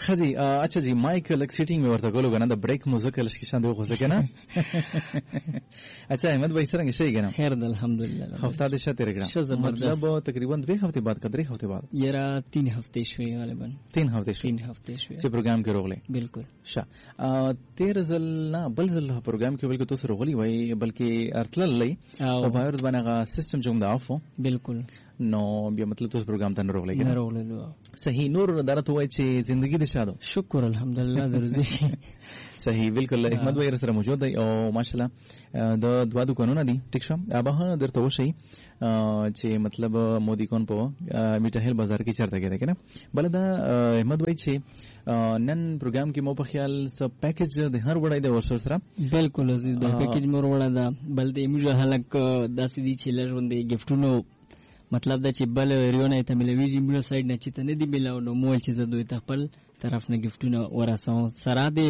خدي اچھا جی مایک لک سیټینګ مې ورته کولو کنه د بریک موزیک لش کې شان دی خو څه کنه. اچھا احمد بھائی څنګه شي کنه؟ خیر ده الحمدلله. هفته د شته رګړه مطلب تقریبا 2 هفته بعد کدرې هفته بعد یرا 3 هفته شوي غالبا 3 هفته شوي چې پروګرام کې روغله. بالکل ښه 13 ځل نه بل ځل پروګرام کې بلکې تاسو روغلی وای بلکې ارتل لې او بایرز باندې سیستم جوړ دا افو. بالکل نو بیا مطلب تاسو پروګرام ته روغله کنه؟ روغله صحیح. نور درته وای چې ژوندۍ دې شاده شکر الحمدلله درځي. صحیح بالکل. احمد بھائی سره موجود دی او ماشاءالله د دوا دکانونه دي ټیک شم ابه درته وشي چې مطلب مودي کون په میټهل بازار کې چرته کېده کنه. بل دا احمد بھائی چې نن پروګرام کې مو په خیال س پیکیج د هر وړای د ورسره سره. بالکل عزیز بھائی پیکیج مور وړا دا بل دې موږ هلک داسې دي چې لږوندې گیفټونو مطلب دا چې بل ریونه ته ملويږي موږ سایډ نه چې ته نه دی ملاو نو مول چې زه دوی ته خپل طرف نه گیفټونه ورسوم سره دې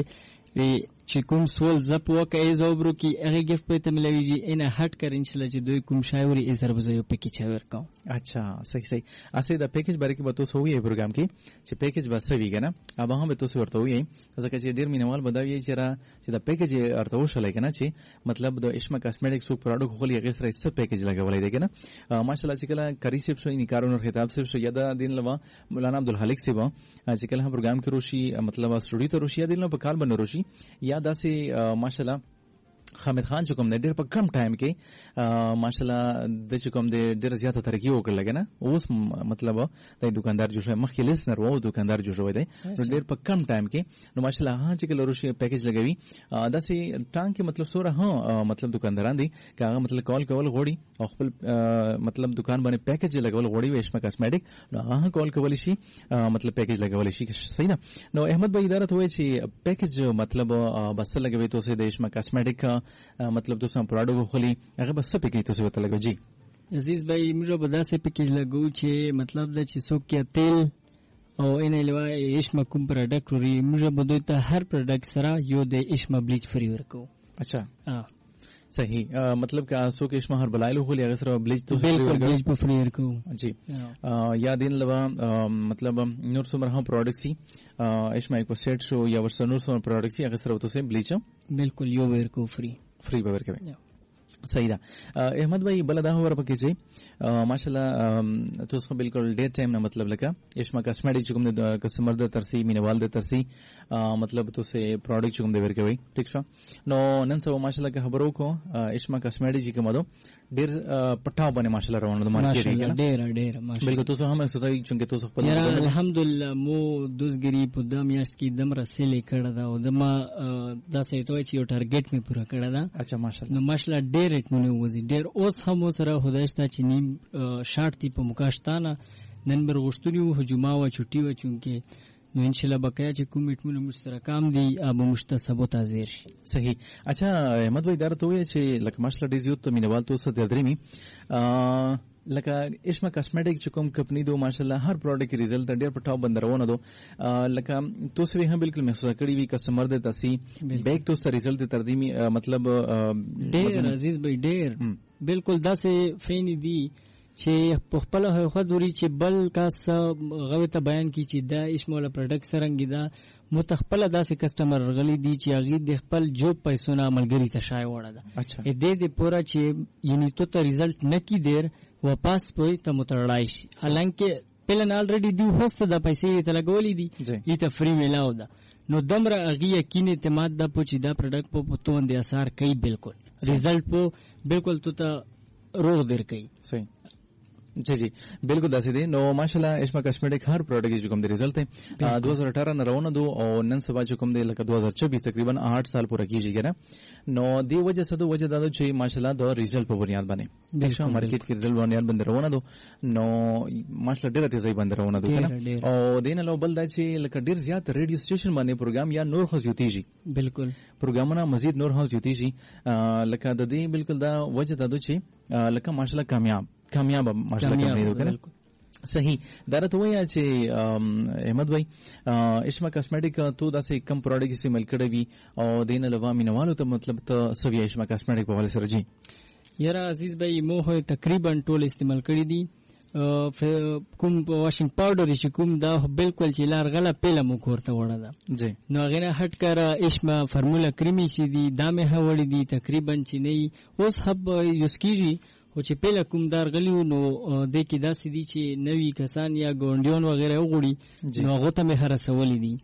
چې کوم سوال زپ وکړي زوبرو کې هغه گیفت په ته ملويږي ان هټ کر ان شاء الله چې دوی کوم شاعري ای سر بزو پیکیج ورکاو. اچھا صحیح صحیح. اسه دا پیکیج باندې کې به تاسو وې پروګرام کې چې پیکیج به سوي کنه اب هم به تاسو ورته وې ځکه چې ډیر مینوال بداوي چې دا پیکیج ارته وشلای کنه چې مطلب د اشما کاسمیټک سو پروډکټ خو لري غیر سره پیکیج لګولای دی کنه ماشاءالله چې کله کریسپ شو نکارونو خطاب صرف شو یدا دین لوا مولانا عبدالحلیق سی با چې کله هم پروګرام کې روشي مطلب سټوډیو ته روشي دین په کال باندې روشي یا داسې ماشاءالله حامد خان چې کوم ډېر په کم ټایم کې ماشاءالله د چې کوم ډېر زیاته ترقی وکړل کنه اوس مطلب د دکاندار جوړ شوی مخکې لیسنر وو دکاندار جوړ شوی دی ډېر په کم ټایم کې نو ماشاءالله ها چې کله روشي پیکیج لګوي داسې ټانګ کې مطلب سوره ها مطلب دکانداران دي کاغه مطلب کال کول غوړي او خپل مطلب دکان باندې پیکیج لګول غوړي ویشما کاسمیټک نو ها کال کول شي مطلب پیکیج لګول شي صحیح ده. نو احمد بھائی اداره ته وایي چې پیکیج مطلب بس لګوي تاسو د ویشما کاسمیټک مطلب تاسو پروډکټ خولي هغه بس څه پیکیج تاسو ته لګوي. جی عزیز بھائی موږ به داسې پیکیج لګو چې مطلب د چې څوک کې تیل او ان علاوه اشما کوم پروډکټ لري موږ به دوی ته هر پروډکټ سره یو د اشما بلیچ فری ورکو. اچھا صحیح مطلب کہ څوک اشما هر بلایلو خولي هغه سره بلیچ تو بلیچ په فری ورکو. جی یا دین لوا مطلب نور څومره هم پروډکټ سي اشما ایکو سیټ شو یا ورسره نور څومره پروډکټ سي هغه سره تاسو بلیچ بالکل یو ورکو فری به ورکوي. صحیح ده. احمد بھائی بل دا خبره پکې چې ماشاءالله تاسو بالکل ډیر ټایم نه مطلب لکه اشما کاسمیټک کوم د کسٹمر د ترسي مینوال د ترسي مطلب تاسو پروډکټ کوم د ورکوي ٹھیک شو. نو نن سبا ماشاءالله که خبرو کو اشما کاسمیټک کوم دو ډیر پټاو باندې ماشاءالله روانه د مارکیټ کې ډیر ماشاءالله بالکل تاسو هم ستای چې تاسو خپل الحمدلله مو دوزګری په د میاشت کې دم رسېلې کړه دا او دما داسې توي چې یو ټارګټ می پوره کړه دا. اچھا ماشاءالله نو ماشاءالله ډیر ریټونه وځي ډیر اوس هم سره خدایشته چې نیم شارټ تی په مکاشتانه نن بر غشتونی هجوما و چټي و چونکه نو ان شاء الله بقایا چې کوم میټمون مشترکام دي اب مشتسبو تازیر شي. صحیح. اچھا احمد بھائی درته وي چې لکه ماشاءالله ډیر زیات مینوال تاسو ته درېمي لکه اشما کاسمیټک چې کوم کمپنی دو ماشاءالله هر پروډکټ ریزلټ ډیر په ټاپ بندرونه دو لکه تاسو هم بالکل محسوس کړی وی کسٹمر د تاسي بیک تو سره ریزلټ تردیمی مطلب ډیر عزیز بھائی ډیر بالکل داسې فین دي چې په خپل خودوري چې بل کاس غوي ته بیان کی چې دا اشموله پروډکټ سرنګي دا متخپل داسې کسٹمر غلي دي چې هغه د خپل جوب پیسو نه عملګری ته شای وړه ده. اچھا دې پورا چې یعنی تو ریزلټ نکی دیر واپس پوي ته متړای شي حالانکه پلن الریډي دی هوسته د پیسې ته لګولې دي ایته فری میلاو ده نو دمره اغي یقین اعتماد د پوچی دا پروډکټ په توند اثر کوي بالکل ریزلټ په بالکل تو روغ در کوي. صحیح جی جی بالکل داسې دی. نو ماشاءالله اشما کاسمیټک هر پروډکټ چې کوم دی ریزلټ دی 2018 نه روانه دو او نن سبا چې کوم دی لکه 2024 تقریبا 8 سال پوره کیږي کنه نو دی وجه سده وجه دا چې ماشاءالله د ریزلټ په بنیاد باندې د شو مارکیټ کې ریزلټ باندې باندې روانه دو نو ماشاءالله ډیره تیزی باندې روانه دو کنه او دین له بل دا چې لکه ډیر زیات ریډیو سټیشن باندې پروګرام یا نور خو زیاتیږي بالکل پروګرامونه مزید نور خو زیاتیږي لکه د دې بالکل دا وجه دا چې لکه ماشاءالله کامیاب ماشاءالله کمنی دو کنه. صحیح درته ویا چې احمد بھائی اشما کاسمیټک تو داسې کم پروډکټ استعمال کړی وي او دین لوا مینوالو ته مطلب ته سوي اشما کاسمیټک په حواله سره. جی یاره عزیز بھائی مو هو تقریبا ټول استعمال کړی دي کوم واشنګ پاوډر چې کوم دا بالکل چې لار غلا پیله مو کورته وړه ده جی نو غنه هټ کرا اسما فرمولا کریمی چې دی دا مه هوړی دی تقریبا چې نه اوس هب یوز کیږي او چې پیله کوم دار غلیو نو د کې داسې دي چې نوی کسان یا ګونډیون وغیرہ وګړي نو هغه ته مه هرسولې دي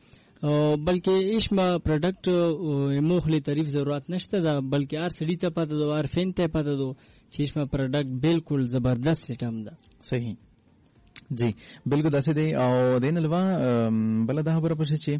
بلکې اسما پروډکټ موخلی تعریف ضرورت نشته دا بلکې ار سړی ته پته دو ار فین ته پته دو چې اسما پروډکټ بالکل زبردست سیټم ده صحیح جی بالکل داسې دی او دین الوا بل دا خبره پښه چې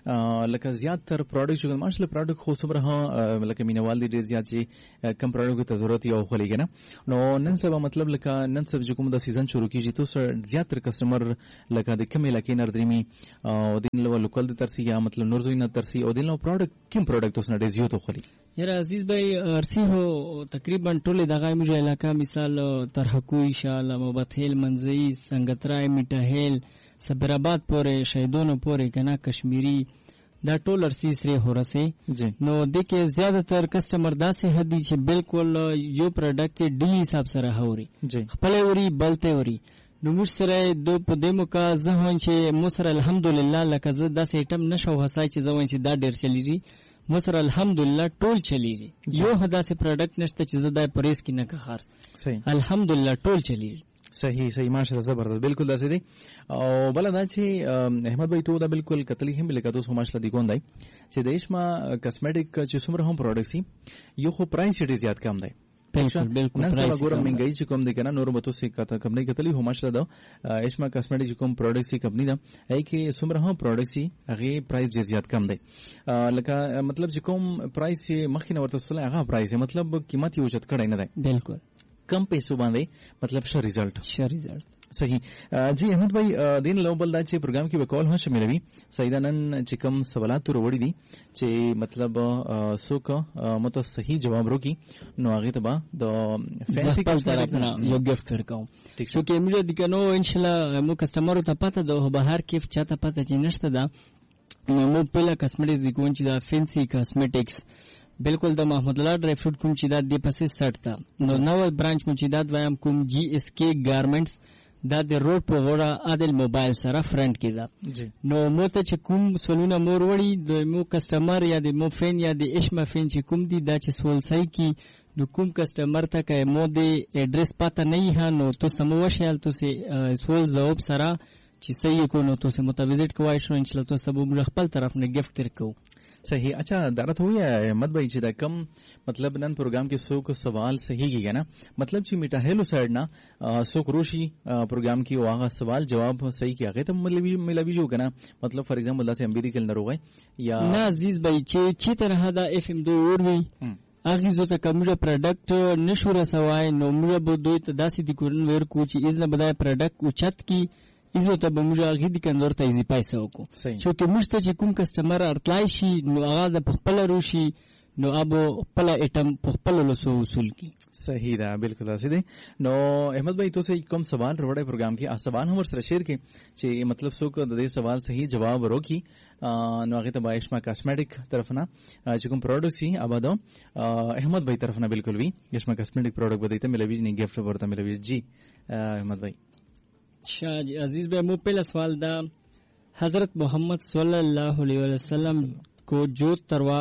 لکه زیات تر پروډکټ چې ماشله پروډکټ خو صبر ها لکه مینوال دي ډیر زیات چې کم پروډکټ ته ضرورت یو خلیږي نه نو نن سبا مطلب لکه نن سبا چې کوم د سیزن شروع کیږي تو زیات تر کسٹمر لکه د کم علاقې نردرمي او دین الوا لوکل د ترسي یا مطلب نورزوی نه ترسي او دین الوا پروډکټ کوم پروډکټ اوس نه ډیر زیات خلی یاره عزیز بھائی ارسی هو تقریبا ټول دغه موږ علاقہ مثال ترحکو ان شاء الله مبتهل منزئی سنگترای میټهل صبرآباد پورې شهیدونو پورې کنا کشمیری دا ټول ارسی سره هورسه نو دغه زیات تر کسٹمر داسې هدي چې بالکل یو پروډکټ ډی حساب سره هوري خپل وری بلته وری نو موږ سره دو په دمو کا ځهون چې مو سره الحمدلله لکه زه داسې ایټم نشو حسای چې ځوان چې دا ډیر چلیږي مو سره الحمدلله ټول چلیږي یو هداسې پروډکټ نشته چې زه دای پریس کې نه کخار صحیح الحمدلله ټول چلیږي صحیح صحیح ماشاءالله زبردست بالکل داسې دی او بل دا چې احمد بھائی ته دا بالکل کتلی هم لیکه تاسو ماشاءالله دی کوندای چې دیشما کاسمیټک چې څومره هم پروډکټ سي یو خو پرایس ډیر زیات کم دی بالکل نن سبا ګورم منګای چې کوم دی کنه نور به تاسو کته کمنی کتلی هم ماشاءالله دا ایشما کاسمیټک کوم پروډکټ سي کمپنی دا ای کې څومره هم پروډکټ سي هغه پرایس ډیر زیات کم دی لکه مطلب چې کوم پرایس مخینه ورته سره هغه پرایس مطلب قیمت یو چت کړی نه دی بالکل کم پیسو باندې مطلب ښه ریزلټ صحیح جی احمد بھائی دین لو بل دا چې پروګرام کې وکول هم شاملوي سیدانن چې کوم سوالات وروړي دي چې مطلب څوک مته صحیح جواب وکړي نو هغه ته به د فینسی طرفنا یو گیفت ورکوم شو کې موږ د کنو ان شاء الله مو کسٹمر ته پته ده بهر کې چاته پته چې نشته ده نو په کاسمیټکس دی کوم چې دا فینسی کاسمیټکس بالکل د محمود الله ډرای فروټ کوم چې دا د پسې سټ تا نو نو برانچ مو چې دا وایم کوم جی اس کی گارمنټس دا د روډ په غوړه عادل موبایل سره فرنٹ کې دا نو مو ته چې کوم سولونه مور وړي د مو کسٹمر یا د مو فین یا د اشما فین چې کوم دي دا چې سول صحیح کی نو کوم کسٹمر ته کې مو د ایڈریس پته نه هه نو تو سمو وشل تو سه سول جواب سره چې صحیح کو نو تو سه متوازیت کوای شو ان شاء الله تو سبو خپل طرف نه گیفت ترکو صحیح اچھا دارت ہوئی ہے احمد بھائی چې دا کم مطلب نن پروګرام کې څوک سوال صحیح کیږي نه مطلب چې میټاهلو سایډ نه څوک روشي پروګرام کې واغه سوال جواب صحیح کیږي ته ملوي جو کنه مطلب فار ایگزامپل دا سه امریکل نه روغی یا نه عزیز بھائی چې طرح دا اف ام 2 اور وی اغه زو ته کومه پروډکټ نشو رسوای نو موږ به دوی ته داسې دي کورن ور کو چې اذن بدای پروډکټ اوچت کی ایزو ته به موږ هغه د کندور ته ایزي پیسې وکړو چې موږ ته چې کوم کسٹمر ارتلای شي نو هغه د خپل روشي نو ابو خپل ایټم خپل لسو وصول کی صحیح ده بالکل صحیح ده نو احمد بھائی تو سے کوم سوال وروړی پروګرام کې سوال هم سره شیر کې چې مطلب څوک د دې سوال صحیح جواب ورکړي نو هغه ته بایشما کاسمیټک طرفنا چې کوم پروډکټ سي ابادو احمد بھائی طرفنا بالکل وی یشما کاسمیټک پروډکټ بدایته ملوي نه گیفت ورته ملوي جی احمد بھائی شاہ عزیز بھائی مو پہلا سوال دا حضرت محمد صلی اللہ علیہ وسلم کو جو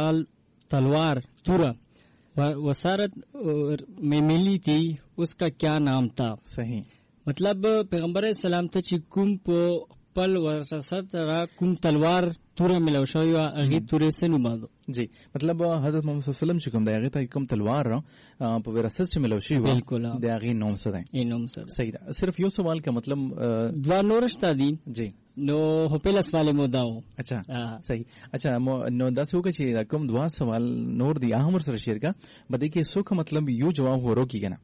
تلوار تورا وسارت میں ملی تھی اس کا کیا نام تھا صحیح مطلب پیغمبر اسلام ته چې کوم په پل ورثت را کوم تلوار تورا ملو شوی وا هغه تورې سنو مادو جی مطلب حضرت محمد صلی الله علیه وسلم چې کوم دی هغه ته کوم تلوار په وراثت چې ملو شوی وا د هغه نوم څه دی نوم څه صحیح ده صرف یو سوال کا مطلب دوا نورشتا دي جی نو هپیلا سوال مو داو اچھا صحیح اچھا نو داس هو چې کوم دوا سوال نور دی اهم سره شیر کا بده کې سوک مطلب یو جواب ورو کیږي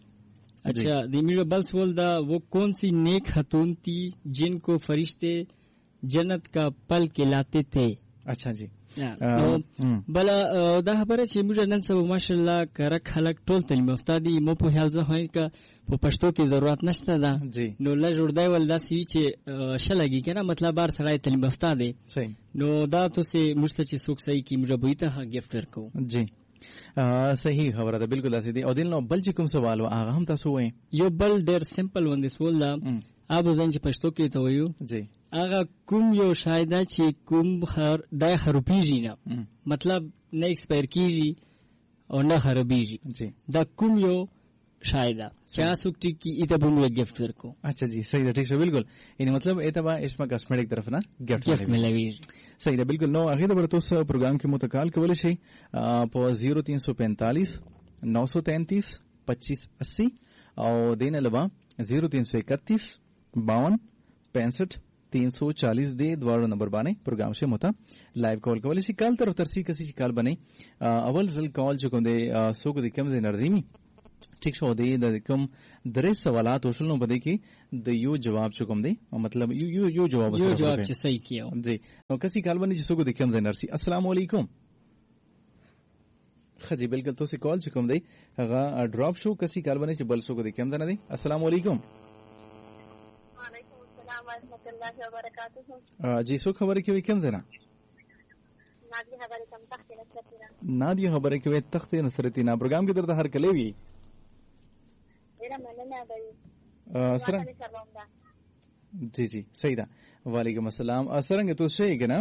اچھا دی میرا بل سوال دا وہ کون سی نیک خاتون تھی جن کو فرشتے جنت کا پل کلاتے تھے اچھا جی بلا دا خبره چې موږ نن سبا ماشاءالله کړه خلک ټول تعلیم یافته دي مو په حال ځه هي کا په پښتو کې ضرورت نشته ده نو لا جوړدای ول دا سی چې شلګي کنه مطلب بار سړی تعلیم یافته دي صحیح نو دا تو سه مشته چې سوک صحیح کی موږ به ته گیفت ورکو جی صحیح خبره ده بالکل داسې دي. او دین نو بل چې کوم سوال و هغه هم تاسو وایي. یو بل ډېر سمپل وندې سوال دا ابو زین چې پښتو کې ته وایو جی هغه کوم یو شاید چې کوم د خرابېږي نه مطلب نه ایکسپایر کیږي او نه خرابېږي جی دا کوم یو شاید کیا سوکټی کی ایته به موږ گیفت ورکو. اچھا جی صحیح ده ٹھیک છે بالکل. یعنی مطلب ایتبا اسما کاسمیټک طرف نه گیفت ملوي. صحیح ده بالکل. نو هغه د برتوس پروګرام کې متکال کول شي په 0345 933 2580 او دین علاوه 0331 52 65 340 دے دوارو نمبر باندې پروګرام شه متا لایو کال کول شي. کال طرف ترسي کسي کال باندې اول ځل کال چې کوم دی سوګ د کم زین نردیمی ٹھیک شو دی د کوم درې سوالات وشلنو بده کې د یو جواب چکم دی مطلب یو جواب چې صحیح کیو جی. نو کسي کال باندې چې سوګ د کم زین نرسي السلام علیکم خجی بالکل تو سے کال چکم دی هغه ډراپ شو کسي کال باندې چې بل سوګ د کم زنه دی. السلام علیکم. وعلیکم السلام ورحمۃ اللہ وبرکاتہ. جی سو خبر کې کوم زنه نادیه خبره کوي تخت نصرتی نا پروګرام کې درته هر کله وی سره جی جی صحیح ده. وعلیکم السلام. څنګه تو شي کنه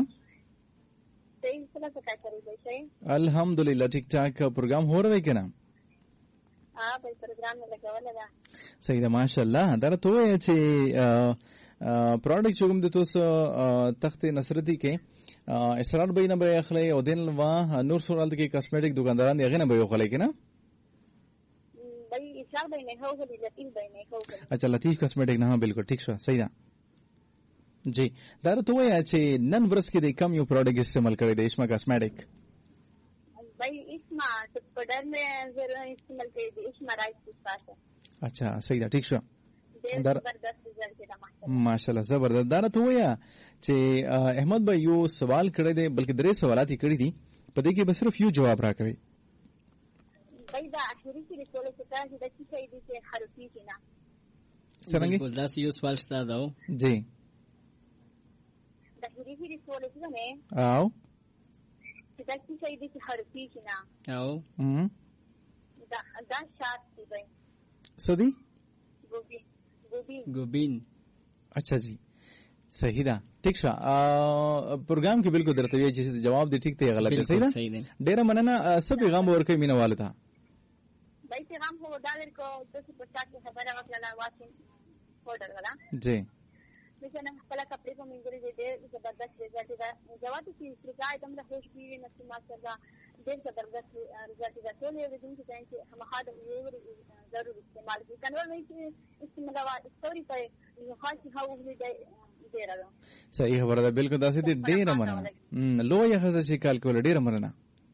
الحمدلله ٹھیک ٹھاک پروګرام هو رہی کنه صحیح ده ماشاءالله. درته وای چې پروډکټ کوم د توس تخت نصرتی کې اسرار به نه به اخلي او دین وا نور سورال کې کاسمیټک دکانداران یې غنه به یو خلک نه بھائی اسرار به نه هو غلی لطیف به نه هو. اچھا لطیف کاسمیټک نه بالکل ٹھیک شو صحیح ده جی. درته وای چې نن ورځ کې د کم یو پروډکټ استعمال کړی د اسما کاسمیټک بھائی اسما پډر میں ضرور استعمال کړی د اسما رائس پاسه. اچھا صحیح ده ٹھیک شو ماشاءالله زبردست. درته وای چې احمد بھائی یو سوال کړی دی بلکې درې سوالات یې کړی دي په دې کې به صرف یو جواب راکوي. بھائی دا اخیری کې رسول څه چې د څه شي دي چې حرفي کینا څنګه دا یو سوال شته دا جی د اخیری کې رسول څه نه او چې د څه شي دي چې حرفي کینا او دا شات دی بھائی سدی گوبین. اچھا جی صحیح ده ٹھیک شه. پروګرام کې بالکل درته وی چې جواب دی ټیک دی غلط دی صحیح ده. ډیر مننه. سب پیغام ورکوي مینه والده بھائی پیغام هو دا ورکو د څه په چا کې خبره وکړه واسین فولډر ولا جی مثلا خپل کپڑے کو منګري دې زبردست رزلټ دا جواب چې فرقای دم له خوش پیری نفس ما سره ډېر زبردست رزلټ دا ټول یو دي چې هم خادم یو ضرور استعمال کی کنور نه چې استعمال استوري په خاصي هاو دې ډېر صحیح خبره ده بالکل داسې دي. ډېر مننه لوی هغه چې کال کول ډېر مننه.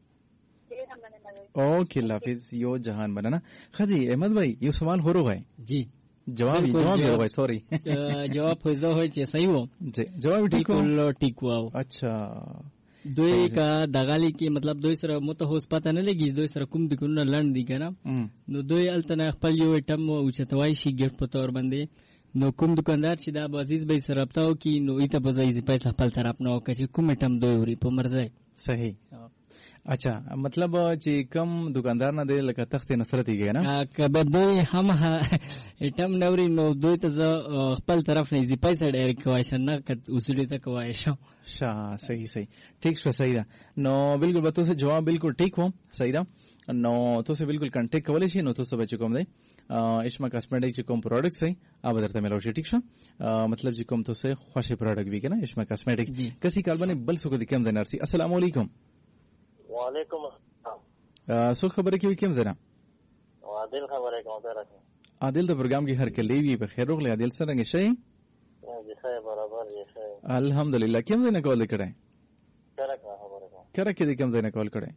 اوکې لافظ یو جهان مننه. خجی احمد بھائی یو سوال هورو غای جی جواب وای سوری جواب پوښتنه وای چې صحیح وو جی جواب ټیک وو. اچھا دوی کا دغالی کې مطلب دوی سره متهوس پته نه لګي دوی سره کوم د ګونو لړن دي کنه نو دوی التنه خپل یو ایټم او چتوای شي ګفت په تور باندې نو کوم دکاندار چې دا عزیز به سره رابطاو کی نو ایته په ځای پیسې خپل طرف نه وکړي کوم ایټم دوی وري په مرزه صحیح. اچھا مطلب چې کم دکاندار نه دی لکه تخت نصرت یې نه کبه دوی هم ایټم نوري نو دوی ته خپل طرف نه زی پیسې ډیر کوي شنه کت اصول ته کوي شو صحیح ٹھیک شو صحیح ده. نو بالکل به تاسو جواب بالکل ٹھیک وو صحیح ده. نو تاسو بالکل کانټیکټ کولای شئ. نو تاسو به کوم دی اسما کاسمیټک چې کوم پروډکټ صحیح اوب درته ملو شي ټیک شو مطلب چې کوم تاسو خوشي پروډکټ وی کنه اسما کاسمیټک کسي کال باندې بل څه کو د کم د نرسي. السلام علیکم. وعلیکم السلام. سو خبره کې کوم زنه عادل خبره کوم درته عادل د پروګرام کې هر کله وی په خیر وغلی عادل سره څنګه شي جی ښه برابر جی ښه الحمدلله. کوم زنه کول کړه کړه خبره کړه کې د کوم زنه کول کړه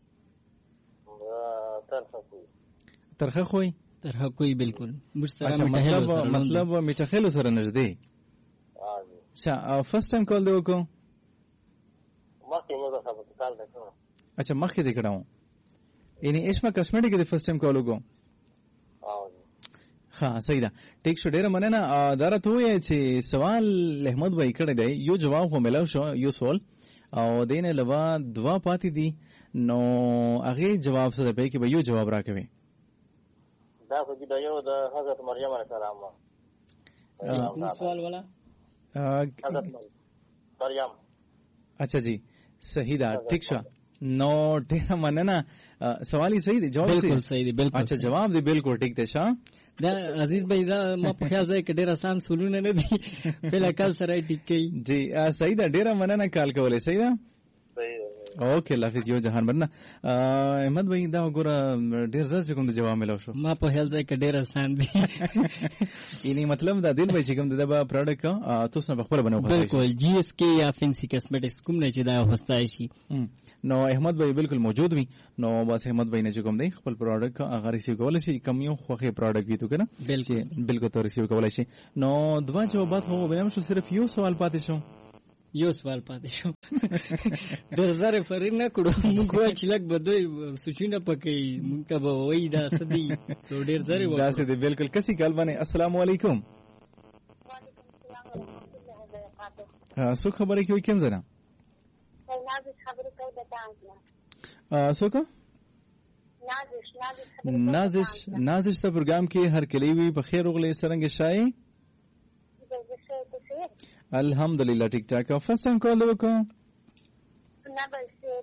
ترخه خوې بالکل مطلب میټه خلو سره نږدې. فرست ټایم کال دی وکړو اچھا مخکې دې کړه یعنی اسما کاسمیټک کې د فرست ټایم کال وکړو. ها صحیح ده ټیک شو ډیره مننه. درته وای چې سوال احمد بھائی کړی دی یو جواب هم ملو شو یو سوال او دین علاوه دوا پاتې دي نو هغه جواب څه دی کې به یو جواب راکوي دا خو دې یو د حضرت مریم علیه السلام کوم سوال والا حضرت مریم اچھا جی صحیح ده ٹھیک شو نو ډیره مننه سوال یې صحیح دی جواب بالکل صحیح دی بالکل اچھا جواب دی بالکل ٹھیک دی شاه دا عزیز بھائی دا ما په خیال ځای کې ډیر آسان سولونه نه دي بل کال سره ټیک کی جی صحیح ده ډیره مننه کال کولای صحیح ده صحیح اوکې الله حافظ یو جهان برنه احمد بھائی دا وګوره ډیر زر کوم د جواب ملو شو ما په خیال ځای کې ډیر آسان دي یعنی مطلب دا دل بھائی چې کوم د پروډکټ تاسو نه خپل بنو بالکل جی اس کے یا فینسی کاسمیټکس کوم نه چې دا هوستای شي نو احمد بھائی بالکل موجود وي نو بس احمد بھائی نه چې کوم دی خپل پروډکټ هغه ریسیو کول شي کم یو خوخه پروډکټ وي تو کنه بالکل تو ریسیو کول شي نو دوا جوابات هو بنم شو صرف یو سوال پاتې شو یو سوال پاتې شو د زره فرق نه کړو موږ وای چې لګ بدوي سوچینه پکې موږ ته به وای دا سدي تو ډیر زره وای دا سدي بالکل کسي کال باندې السلام علیکم وعلیکم السلام ورحمۃ اللہ وبرکاتہ سو خبره کوي کوم زنه نازش خبرې کوي د تاسو سو کو نازش ته پروګرام کې هر کلی وی په خیر وغلی سرنګ شای الحمدلله ټیک ټاک فرست ټایم کال وکړه نه بس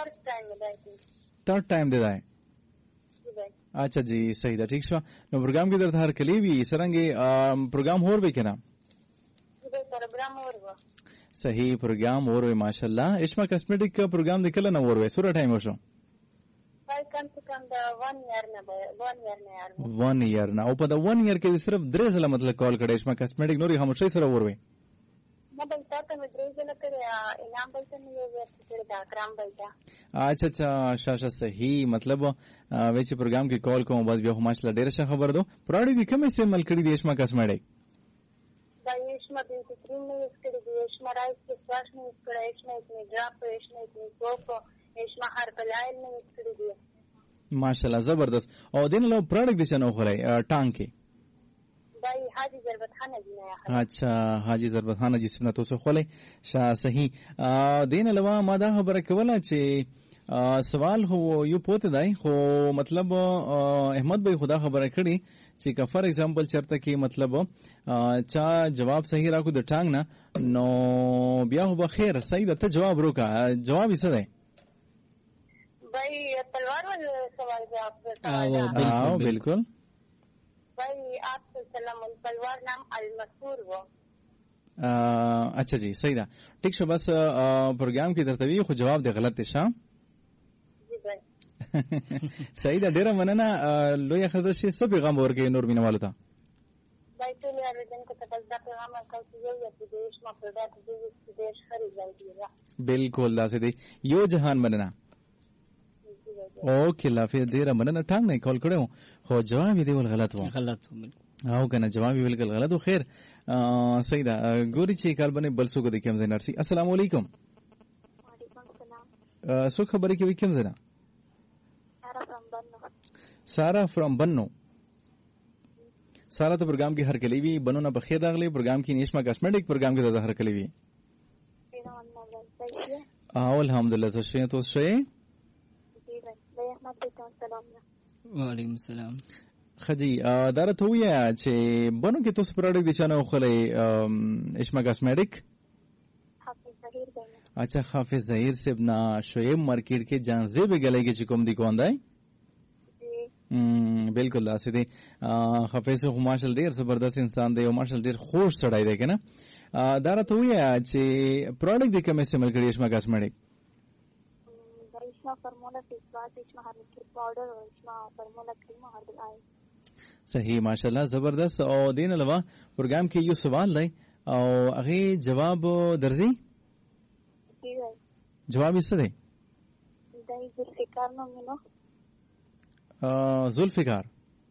تھرڈ ٹائم دی دی اچھا جی صحیح ده ٹھیک شو نو پروګرام کې درته هر کلی وی سرنګ پروګرام هور به کنه پروګرام ورو صحیح پروګرام اور وی ماشاءالله اشما کاسمیټک پروګرام د کله نه اور وی سوره ټایم وشو پای کم څه کم د 1 ایئر نه 1 ایئر نه او په د 1 ایئر کې صرف درې ځله مطلب کال کړه اشما کاسمیټک نوري همشي سره اور وی ما بل تاسو مې درې ځله کړه انعام بل څه نه یو څه دا کرام بل تا اچھا اچھا شاشه صحیح مطلب وچ پروګرام کې کال کوم بس بیا ماشاءالله ډیر ښه خبر دو پراډی دي کوم استعمال کړی دی اشما کاسمیټک دا اشما د کریم نه کړی دی اشما رایس کې واش نه کړی اشما کې ډراپ اشما کې کوپ اشما هر بلایل نه کړی دی ماشاءالله زبردست او دین له پروډکټ دي شنو خورای ټانګ کې دای حاجی ضربت خان دی اچھا حاجی ضربت خان جی سمنه تو خولای شا صحیح دین علاوه ما دا خبره کوله چې سوال هو یو پوت دی خو مطلب احمد بھائی خدا خبره کړي چې که فار ایگزامپل چرته کې مطلب چا جواب صحیح راکو د ټانګ نه نو بیا هو بخیر صحیح ده ته جواب روکا جواب یې څه دی بھائی تلوار والا سوال جواب हाँ बिल्कुल भाई आप सलाम तलवार नाम अलमसूर वो अच्छा जी सही था ठीक शो बस प्रोग्राम की तरतवी खो जवाब दे गलत है शाम जी भाई सही था डेरा मनना लोया खजशी सब गम और के नूर बिना वाला था भाई तो यार दिन को तबद्दा पैगाम का ये या विदेश में प्रोडक्ट विदेश खरीद जाएगा बिल्कुल लासे यो जहान बनना اوکې لافي ډیره مننه ټانګ نه کال کړو خو جواب یې دی ول غلط و او کنه جواب یې بالکل غلط و خیر صحیح ده ګوري چې کال باندې بل څوک د کوم ځای نرسي السلام علیکم وعلیکم السلام څو خبرې کوي کوم ځای سارا فرام بنو سارا ته پروګرام کې هر کلی وی بنو نه بخیر راغلی پروګرام کې نشما کاسمیټک پروګرام کې د هر کلی وی الحمدلله څه شي تو شي وعلیکم السلام خجی داره ته ویا چې بنو کې تاسو پروډکټ دي چانه خلې اشما کاسمیټک حافظ ظهیر دی اچھا حافظ ظهیر صاحب نا شعیب مارکیٹ کې جانزه به غلې کې چې کوم دی کوندای بالکل داسې دی حافظ خو ماشال ډیر زبردست انسان دی او ماشال ډیر خوش سړی دی کنه داره ته ویا چې پروډکټ دي کوم استعمال کړی اشما کاسمیټک فارمولا فیس واش اشما هر کی پاوډر او اشما فارمولا کریم هر بل آی صحیح ماشاءالله زبردست او دین علاوه پروګرام کې یو سوال لای او هغه جواب درځي جواب یې څه دی دای ذوالفقار نو مینو ذوالفقار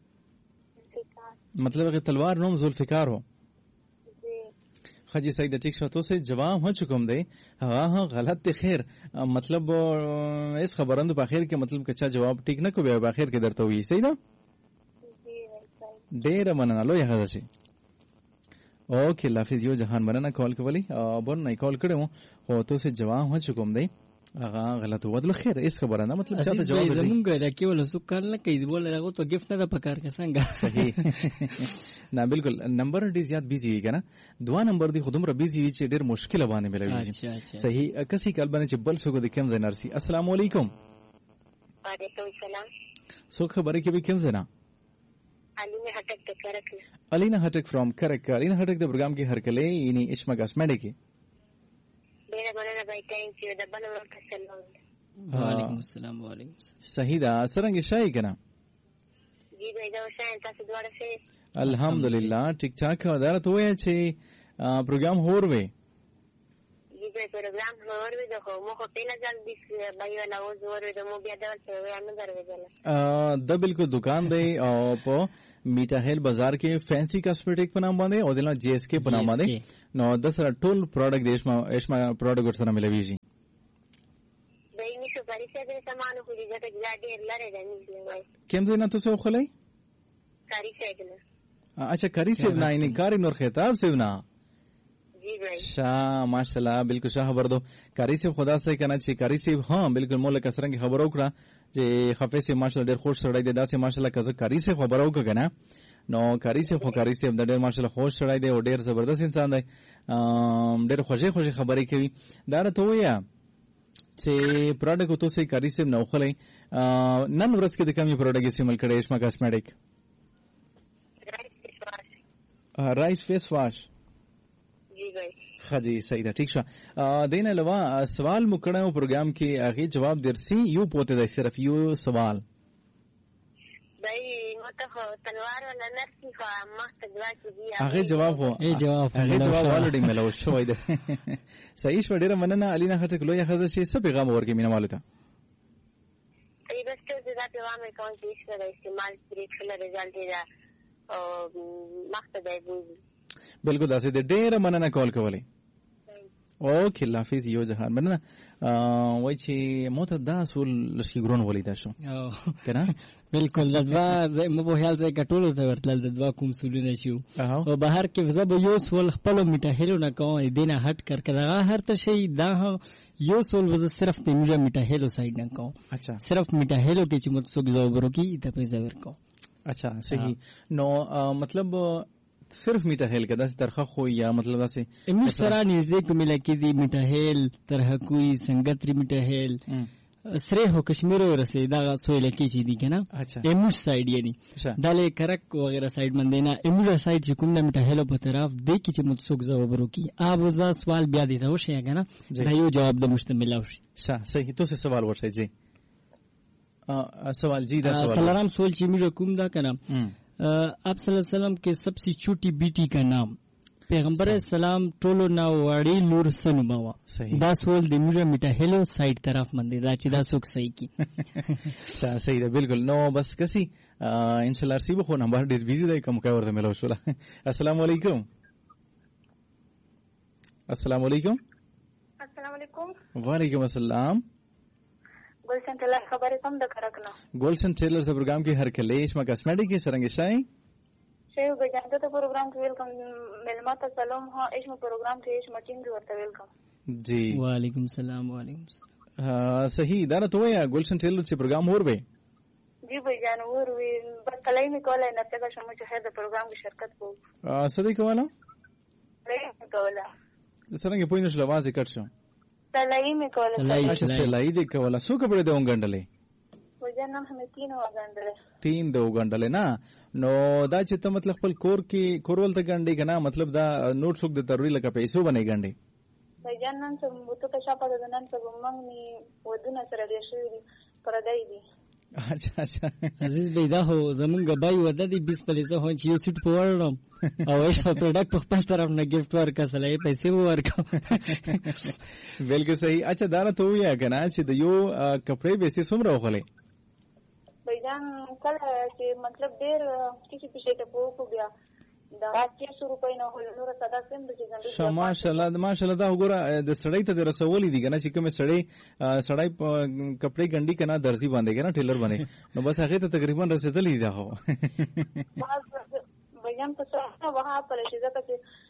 مطلب هغه تلوار نوم ذوالفقار ہو خجی سعید ٹھیک شتو سے جواب ہو چکم دے ہاں غلط تے خیر مطلب اس خبرند باخیر کے مطلب کچا جواب ٹھیک نہ کو بیا باخیر کے درته وی صحیح دا ډیر مننه لوی هغه شي اوکې الله حافظ یو جهان مننه کال کولی بون نه کال کړو خو تاسو جواب هڅ کوم دی هغه غلط ودل خیر اس خبره نه مطلب چاته جواب دی زمونږ راکې ولا سو کار نه کوي بول راغو ته گیفت نه پکار کې څنګه صحیح نه بالکل نمبر ډیر زیات بیزی وي کنه دوا نمبر دی خودم را بیزی وي چې ډیر مشکل باندې ملوي صحیح کسي کال باندې چې بل څه د کم زنارسي السلام علیکم وعلیکم السلام سو خبره کې به کم زنا Alina Hatak de Karak. Alina Hatak from Karak. Alina Hatak the program ki harkale ini ishma gasmede ki. Bera banana by thank you the banana kasalon. Waalaikum assalam waalaikum. Sahida sarang shay kana. Ji bhai da shay tasu dwara se. Alhamdulillah ठीक ठाक वदारत हुए छे प्रोग्राम होरवे. जी bhai program होरवे देखो मोको पहला जाल दिस भाई वाला वो होरवे तो मो बिया दवल से वे अंदर दरवे जाला. द बिल्कुल दुकान दे और मीठा हेल बाजार के फैंसी कॉस्मेटिक पर नाम बांधे और दिला जेएसके पर नाम बांधे नो 10 टोल प्रोडक्ट देश में एशमा प्रोडक्ट सना मिले भी जी भाई मी सुपारी से दे सामान को जी जट गाड़ी लरे जानी है भाई केम देना तो से खलाई कारी से ना अच्छा करी से ना इनी कारी नूर खिताब से ना जी भाई शाह माशाल्लाह बिल्कुल शाह खबर दो कारी से खुदा से कहना चाहिए कारी से हां बिल्कुल मोल कसरंग की खबर ओकरा जे खफे से माशाल्लाह ढेर खुश सड़ाई दे दा से माशाल्लाह कज कारी से खबर ओक गना नो कारी से ढेर माशाल्लाह खुश सड़ाई दे और ढेर जबरदस्त इंसान है ढेर खुशी खुशी खबरें की दार तो या چې پروډکټ تو سه کاری سم نو خلای نن ورځ کې د کمی پروډکټ استعمال کړي اشما کاسمیټک رایس فیس واش जी भाई خجی صحیح ده ٹھیک شه دین علاوه سوال مکړو پروګرام کې هغه جواب درسي یو پوته ده صرف یو سوال भाई مته تلوار ولا نرسي خو مخته جواب دی هغه جواب هو هغه جواب ولډي ملو شوې ده صحیح شو ډیره مننه الینا هټک لوی خزه شي څه پیغام ورکې مینه والته ای بس ته دا پیغام کوم چې څه استعمال پرې کله رزلټ دی او مخته دی بالکل داسې ډیره مننه کال کولې اوکې الله حافظ یو جهان مننه وای چې موته دا اصول لشي ګرون ولیدا شو کنه بالکل دوا مو په حال ځای کټولو ته ورتل دوا کوم سولونه شو او بهر کې زب یو سول خپل میټه هلو نه کوم دینه هټ کر کړه هر ته شي دا یو سول وز صرف ته میټه هلو سایډ نه کوم اچھا صرف میټه هلو کې چې مت سو زوبرو کی ته په زور کو اچھا صحیح نو مطلب صرف میټا هیل کدا ترخه خو یا مطلب داسې امش سره نږدې کومه لکه دی میټا هیل ترخه کوئی سنگتری میټا هیل سره هو کشمیر ورسه دا سوې لکه چي دي کنه امش سایډ یعنی داله کرک وغیرہ سایډ باندې نه امش سایډ چې کوم نه میټا هیل په طرف دی کی چې متسوک زوبرو کی ابوزا سوال بیا دی ته وشه کنه دا یو جواب د مشتمل او شي صحیح تو سوال ورشه جی سوال جی دا سوال سلام سوال چې میره کوم دا کنه آپ صلی اللہ علیہ وسلم کے سب سے چھوٹی بیٹی کا نام پیغمبر السلام ټولو نا وړي لور سنو باوا دا سوال د موږ میټه هلو سایډ طرف باندې دا چې دا څوک صحیح کی صحیح ده بالکل نو بس کسي ان شاء الله رسیب خو نمبر ډیر بیزی دی کوم کا ورته ملو شو السلام علیکم السلام علیکم السلام علیکم وعلیکم السلام گلشن ټیلر خبرې کوم د کرکنه گلشن ټیلر د پروګرام کې هر کله اشما کاسمیټک کې سرنګ شای شیو بجانته ته پروګرام کې ویلکم ملمات سلام ها اشما پروګرام کې اشما ټیم ورته ویلکم جی وعلیکم السلام وعلیکم السلام صحیح دا ته ویا گلشن ټیلر چې پروګرام اور به جی بجان اور وی بس کله می کولای نه څنګه شمو چې د پروګرام کې شرکت کو سدی کوله کوله سرنګ پوینځ لوازه کټ شو سلای می کوله سلای دې کوله سو کپڑے د وګندلې وجنم هم 3 وګندلې نه نو دا چې ته مطلب خپل کور کې کورول ته ګنډې کنه مطلب دا نوٹ شوک د تروي لکه پیسو باندې ګنډې وجنم څه مو ته شاپه د نن څه ومنګني ودونه سره دې شي پردای دي اچھا اچھا عزیز بیدا هو زمونږ بای ودا دي 20 پیسې هو چې یو سیټ پوړم او ایش په پروډکټ په خپل طرف نه گیفت ورکا سلای پیسې ورکا بالکل صحیح اچھا دا ته ویا کنه چې د یو کپڑے به سي سم راغلي بیجان کله چې مطلب ډیر کسی پیسې ته پوکو بیا دا 300 روپۍ نه هول نور صدا سم د ژوند ماشاءالله دا وګوره د سړی ته رسولې دي کنه چې کوم سړی کپڑے ګنډي کنه درزي باندې کنه ټیلر باندې نو بس هغه ته تقریبا رسیدلې ده هو بیان په څه وها پر شي ځکه چې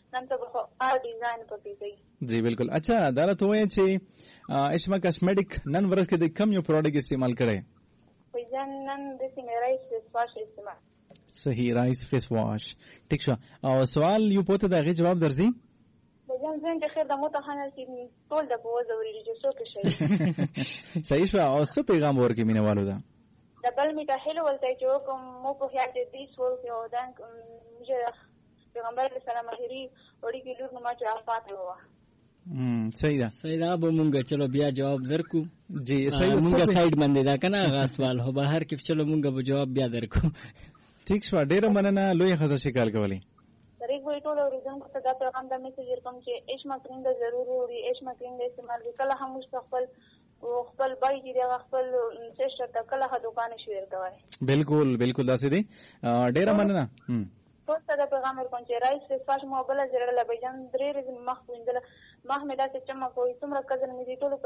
نن ته خو هر ډیزاین پکې کوي. جی بالکل. اچھا دا ته وایي چې اشما کاسمیټک نن ورځ کې د کم یو پروډکټ استعمال کړي؟ ویجن نن د سیمرایس فیس واش استعمال. صحیح، رایس فیس واش. ٹھیک شو. او سوال یو پوته دا غي جواب درځي؟ ویجن زين چې خیر د متخانه چې ټول د بوز اوري چې څوک شي. صحیح شو. او څه پیغام ورکې مینوالو دا؟ دبل میټه هلو ولته چې کوم مو په خیال دې دیس ول یو دان مجه پیغمبر سلام هری وړي کې لور نو ما چې افات ووا. صحیح ده. صحیح ده. به مونږ چلو بیا جواب درکو. جی صحیح. مونږ سایډ باندې دا کنه هغه سوال هو بهر کې چلو مونږ به جواب بیا درکو. ٹھیک شو. ډیره مننه. لوی خزه شکال کولی. طریق وې ټول اوریدونکو ته دا پیغام د میسج کوم چې اشما کریم د ضرور وي، اشما کریم د استعمال کله هم مستقبل او خپل بای چې د خپل سیسټ ته کله ه دکان شیر کوي. بالکل بالکل داسې دي. ډیره مننه. ټول ته دا پیغام ورکوم چې رایس فیس واش موبایل زړه لبیجان درې ورځې مخ ویندل مخ مې دا چې چمک وي څومره کزن مې دي ټول